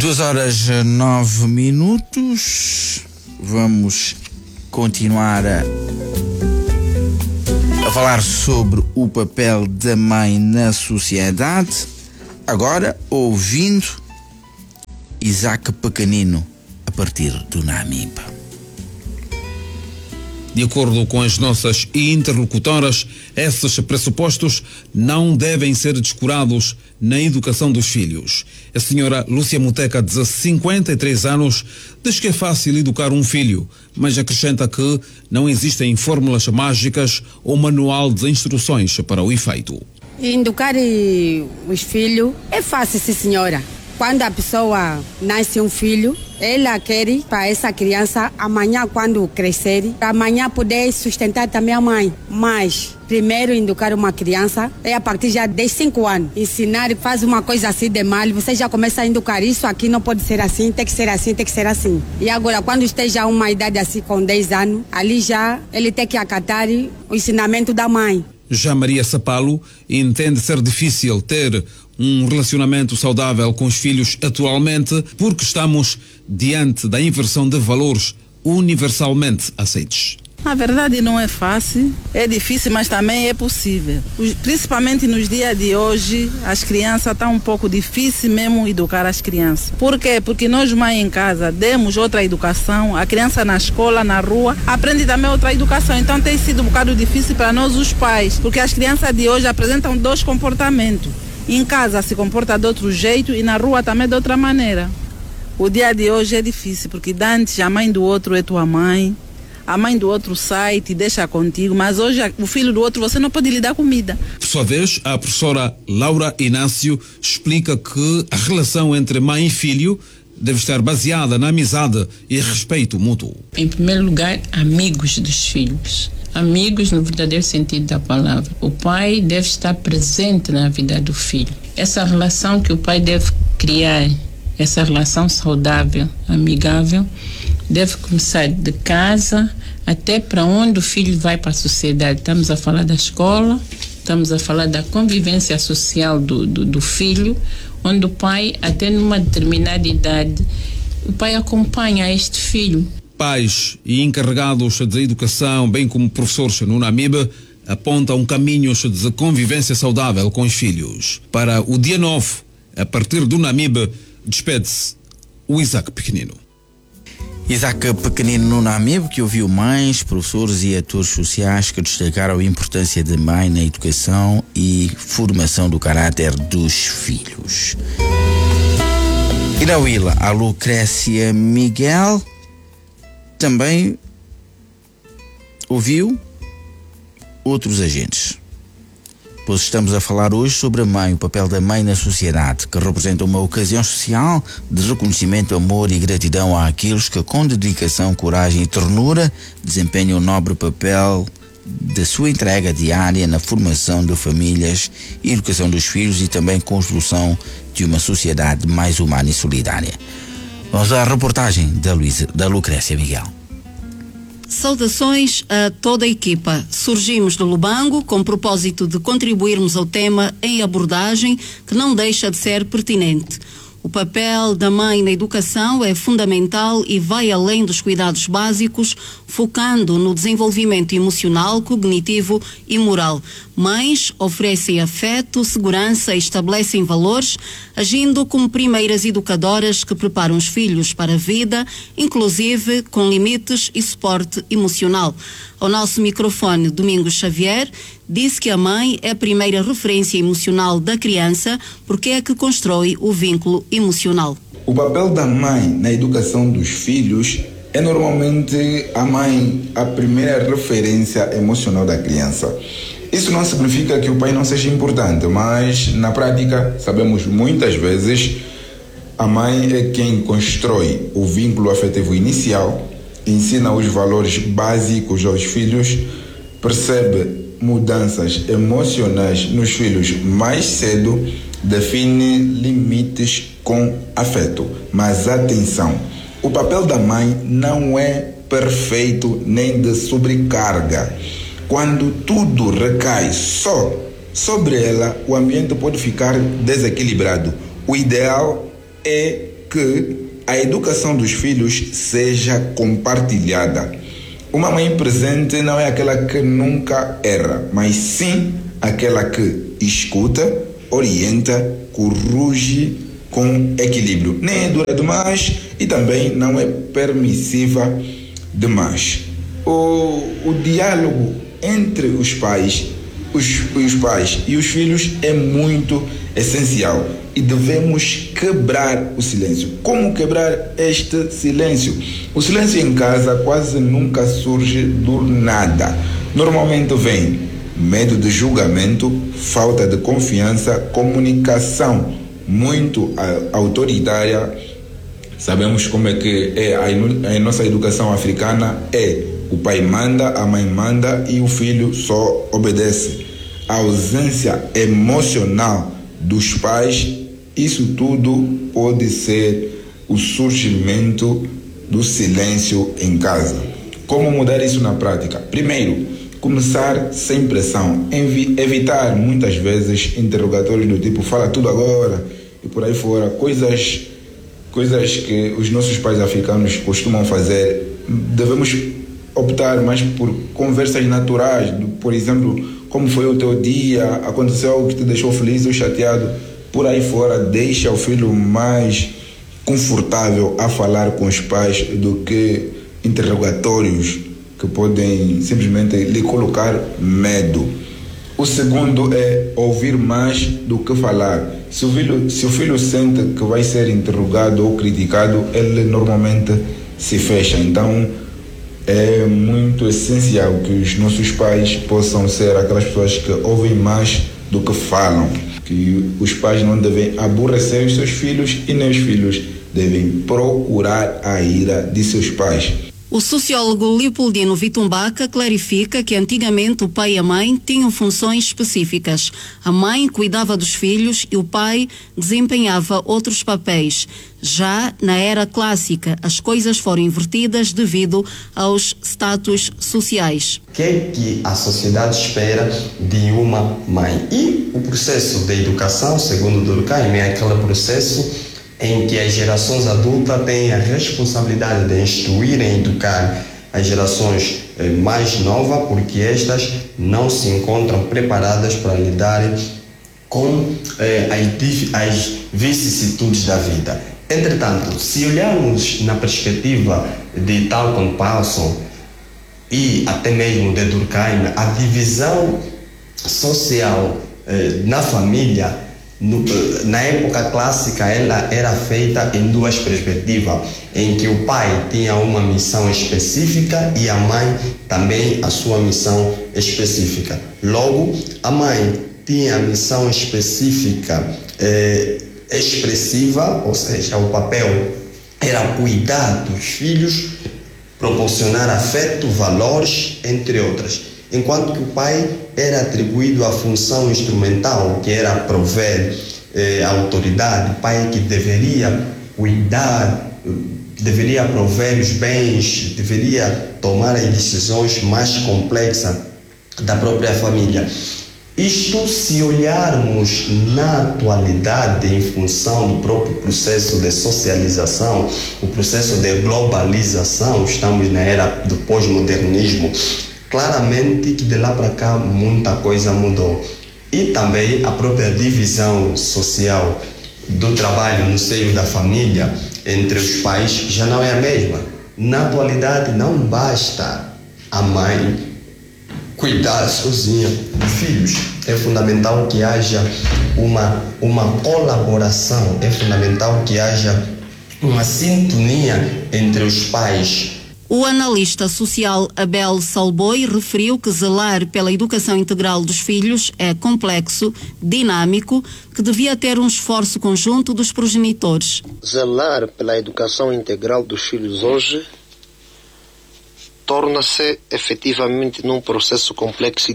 2h09. Vamos continuar a falar sobre o papel da mãe na sociedade. Agora, ouvindo Isaac Pequenino a partir do Namiba. De acordo com as nossas interlocutoras, esses pressupostos não devem ser descurados na educação dos filhos. A senhora Lúcia Muteca, de 53 anos, diz que é fácil educar um filho, mas acrescenta que não existem fórmulas mágicas ou manual de instruções para o efeito. Educar os filhos é fácil, sim, senhora. Quando a pessoa nasce um filho, ela quer para essa criança amanhã, quando crescer, para amanhã poder sustentar também a mãe. Mas primeiro educar uma criança é a partir já de 5 anos. Ensinar, faz uma coisa assim de mal, você já começa a educar isso aqui, não pode ser assim, tem que ser assim, tem que ser assim. E agora, quando esteja uma idade assim com 10 anos, ali já ele tem que acatar o ensinamento da mãe. Já Maria Sapalo entende ser difícil ter um relacionamento saudável com os filhos atualmente porque estamos diante da inversão de valores universalmente aceitos. Na verdade não é fácil, é difícil, mas também é possível. Principalmente nos dias de hoje, as crianças estão um pouco difícil mesmo educar as crianças. Por quê? Porque nós mães em casa demos outra educação, a criança na escola, na rua, aprende também outra educação. Então tem sido um bocado difícil para nós os pais, porque as crianças de hoje apresentam 2 comportamentos. Em casa se comporta de outro jeito e na rua também de outra maneira. O dia de hoje é difícil, porque antes a mãe do outro é tua mãe, a mãe do outro sai, te deixa contigo, mas hoje o filho do outro você não pode lhe dar comida. Por sua vez, a professora Laura Inácio explica que a relação entre mãe e filho deve estar baseada na amizade e respeito mútuo. Em primeiro lugar, amigos dos filhos. Amigos no verdadeiro sentido da palavra. O pai deve estar presente na vida do filho. Essa relação que o pai deve criar, essa relação saudável, amigável, deve começar de casa até para onde o filho vai para a sociedade. Estamos a falar da escola, estamos a falar da convivência social do filho, onde o pai, até numa determinada idade, o pai acompanha este filho. Pais e encarregados de educação, bem como professores no Namiba, apontam caminhos de convivência saudável com os filhos. Para o dia 9, a partir do Namiba, despede-se o Isaac Pequenino. Isaac Pequenino no Namiba, que ouviu mães, professores e atores sociais que destacaram a importância da mãe na educação e formação do caráter dos filhos. E na Willa, a Lucrécia Miguel também ouviu outros agentes. Pois estamos a falar hoje sobre a mãe, o papel da mãe na sociedade, que representa uma ocasião social de reconhecimento, amor e gratidão àqueles que, com dedicação, coragem e ternura, desempenham o nobre papel da sua entrega diária na formação de famílias, educação dos filhos e também construção de uma sociedade mais humana e solidária. Vamos à reportagem da Lucrécia Miguel. Saudações a toda a equipa. Surgimos do Lubango com o propósito de contribuirmos ao tema em abordagem que não deixa de ser pertinente. O papel da mãe na educação é fundamental e vai além dos cuidados básicos, focando no desenvolvimento emocional, cognitivo e moral. Mães oferecem afeto, segurança e estabelecem valores, agindo como primeiras educadoras que preparam os filhos para a vida, inclusive com limites e suporte emocional. Ao nosso microfone, Domingos Xavier disse que a mãe é a primeira referência emocional da criança porque é que constrói o vínculo emocional. O papel da mãe na educação dos filhos é normalmente a mãe a primeira referência emocional da criança. Isso não significa que o pai não seja importante, mas na prática sabemos muitas vezes a mãe é quem constrói o vínculo afetivo inicial, ensina os valores básicos aos filhos, percebe mudanças emocionais nos filhos mais cedo, define limites com afeto. Mas atenção, o papel da mãe não é perfeito nem de sobrecarga. Quando tudo recai só sobre ela, o ambiente pode ficar desequilibrado. O ideal é que a educação dos filhos seja compartilhada. Uma mãe presente não é aquela que nunca erra, mas sim aquela que escuta, orienta, corrige com equilíbrio. Nem é dura demais e também não é permissiva demais. O diálogo entre os pais e os filhos é muito essencial e devemos quebrar o silêncio. Como quebrar este silêncio? O silêncio em casa quase nunca surge do nada. Normalmente vem medo de julgamento, falta de confiança, comunicação muito autoritária. Sabemos como é que é a nossa educação africana o pai manda, a mãe manda e o filho só obedece. A ausência emocional dos pais, isso tudo pode ser o surgimento do silêncio em casa. Como mudar isso na prática? Primeiro, começar sem pressão, evitar muitas vezes interrogatórios do tipo fala tudo agora e por aí fora, coisas que os nossos pais africanos costumam fazer. Devemos optar mais por conversas naturais, por exemplo, como foi o teu dia, aconteceu algo que te deixou feliz ou chateado, por aí fora. Deixa o filho mais confortável a falar com os pais do que interrogatórios que podem simplesmente lhe colocar medo. O segundo é ouvir mais do que falar. Se o filho sente que vai ser interrogado ou criticado, ele normalmente se fecha. Então é muito essencial que os nossos pais possam ser aquelas pessoas que ouvem mais do que falam. Que os pais não devem aborrecer os seus filhos e nem os filhos devem procurar a ira de seus pais. O sociólogo Leopoldino Vitumbaca clarifica que antigamente o pai e a mãe tinham funções específicas. A mãe cuidava dos filhos e o pai desempenhava outros papéis. Já na era clássica, as coisas foram invertidas devido aos status sociais. O que é que a sociedade espera de uma mãe? E o processo de educação, segundo Durkheim, é aquele processo em que as gerações adultas têm a responsabilidade de instruir e educar as gerações mais novas, porque estas não se encontram preparadas para lidarem com as vicissitudes da vida. Entretanto, se olharmos na perspectiva de Talcott Paulson e até mesmo de Durkheim, a divisão social na família, na época clássica, ela era feita em duas perspectivas, em que o pai tinha uma missão específica e a mãe também a sua missão específica. Logo, a mãe tinha a missão específica expressiva, ou seja, o papel era cuidar dos filhos, proporcionar afeto, valores, entre outras. Enquanto que o pai era atribuído a função instrumental, que era prover a autoridade. O pai que deveria cuidar, deveria prover os bens, deveria tomar as decisões mais complexas da própria família. Isto, se olharmos na atualidade em função do próprio processo de socialização, o processo de globalização, estamos na era do pós-modernismo, claramente que de lá para cá muita coisa mudou. E também a própria divisão social do trabalho no seio da família entre os pais já não é a mesma. Na atualidade não basta a mãe cuidar sozinha dos filhos. É fundamental que haja uma colaboração, é fundamental que haja uma sintonia entre os pais. O analista social Abel Salboi referiu que zelar pela educação integral dos filhos é complexo, dinâmico, que devia ter um esforço conjunto dos progenitores. Zelar pela educação integral dos filhos hoje torna-se efetivamente num processo complexo